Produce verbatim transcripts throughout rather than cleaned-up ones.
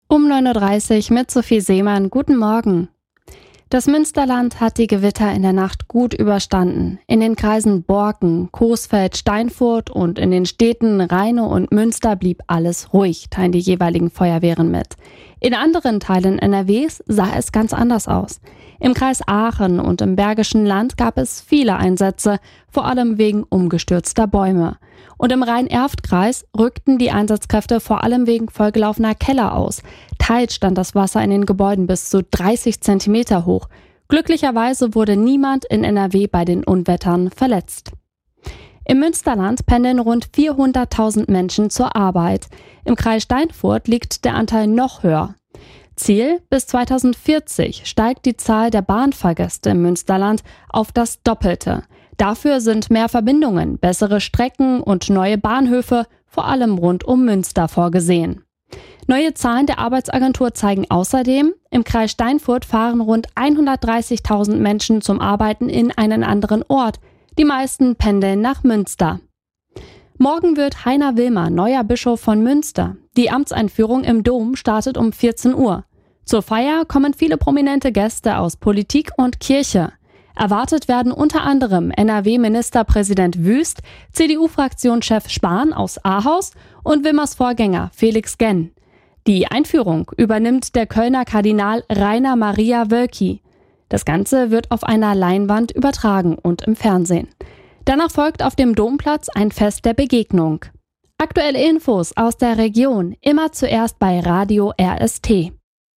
Um neun Uhr dreißig mit Sophie Seemann. Guten Morgen. Das Münsterland hat die Gewitter in der Nacht gut überstanden. In den Kreisen Borken, Coesfeld, Steinfurt und in den Städten Rheine und Münster blieb alles ruhig, teilen die jeweiligen Feuerwehren mit. In anderen Teilen N R Ws sah es ganz anders aus. Im Kreis Aachen und im Bergischen Land gab es viele Einsätze, vor allem wegen umgestürzter Bäume. Und im Rhein-Erft-Kreis rückten die Einsatzkräfte vor allem wegen vollgelaufener Keller aus. Teils stand das Wasser in den Gebäuden bis zu dreißig Zentimeter hoch. Glücklicherweise wurde niemand in N R W bei den Unwettern verletzt. Im Münsterland pendeln rund vierhunderttausend Menschen zur Arbeit. Im Kreis Steinfurt liegt der Anteil noch höher. Ziel: bis zweitausendvierzig steigt die Zahl der Bahnfahrgäste im Münsterland auf das Doppelte. Dafür sind mehr Verbindungen, bessere Strecken und neue Bahnhöfe, vor allem rund um Münster, vorgesehen. Neue Zahlen der Arbeitsagentur zeigen außerdem, im Kreis Steinfurt fahren rund hundertdreißigtausend Menschen zum Arbeiten in einen anderen Ort. Die meisten pendeln nach Münster. Morgen wird Heiner Wilmer neuer Bischof von Münster. Die Amtseinführung im Dom startet um vierzehn Uhr. Zur Feier kommen viele prominente Gäste aus Politik und Kirche. Erwartet werden unter anderem N R W-Ministerpräsident Wüst, C D U-Fraktionschef Spahn aus Ahaus und Wilmers Vorgänger Felix Genn. Die Einführung übernimmt der Kölner Kardinal Rainer Maria Wölki. Das Ganze wird auf einer Leinwand übertragen und im Fernsehen. Danach folgt auf dem Domplatz ein Fest der Begegnung. Aktuelle Infos aus der Region immer zuerst bei Radio R S T.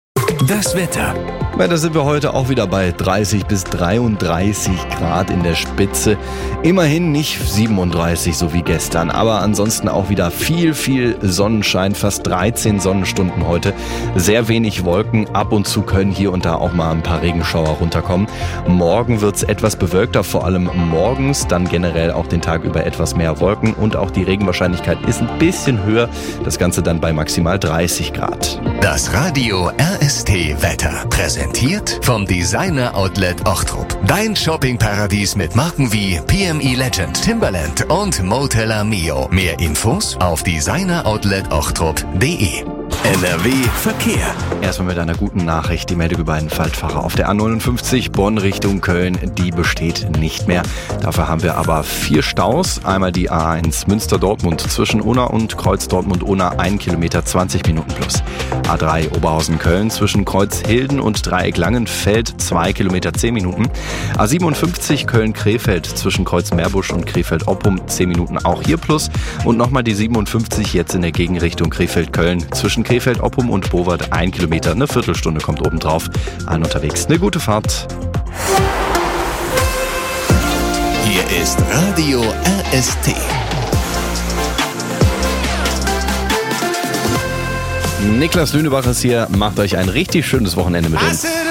Das Wetter. Da sind wir heute auch wieder bei dreißig bis dreiunddreißig Grad in der Spitze. Immerhin nicht siebenunddreißig, so wie gestern, aber ansonsten auch wieder viel, viel Sonnenschein, fast dreizehn Sonnenstunden heute. Sehr wenig Wolken, ab und zu können hier und da auch mal ein paar Regenschauer runterkommen. Morgen wird es etwas bewölkter, vor allem morgens, dann generell auch den Tag über etwas mehr Wolken und auch die Regenwahrscheinlichkeit ist ein bisschen höher. Das Ganze dann bei maximal dreißig Grad. Das Radio R S T Wetter präsentiert vom Designer Outlet Ochtrup. Dein Shoppingparadies mit Marken wie P M E Legend, Timberland und Motella Mio. Mehr Infos auf designer outlet ochtrup punkt de. N R W Verkehr. Erstmal mit einer guten Nachricht. Die Meldung über einen Faltfahrer auf der A neunundfünfzig Bonn Richtung Köln, die besteht nicht mehr. Dafür haben wir aber vier Staus. Einmal die A eins Münster-Dortmund zwischen Unna und Kreuz Dortmund-Unna, ein Kilometer, zwanzig Minuten plus. A drei Oberhausen-Köln zwischen Kreuz Hilden und Dreieck Langenfeld, zwei Kilometer, zehn Minuten. A siebenundfünfzig Köln-Krefeld zwischen Kreuz Meerbusch und Krefeld-Oppum, zehn Minuten, auch hier plus. Und nochmal die siebenundfünfzig jetzt in der Gegenrichtung Krefeld-Köln zwischen Krefeld-Oppum und Bowert, ein Kilometer, eine Viertelstunde kommt obendrauf. Allen unterwegs eine gute Fahrt. Hier ist Radio R S T. Niklas Lünebach ist hier, macht euch ein richtig schönes Wochenende mit uns.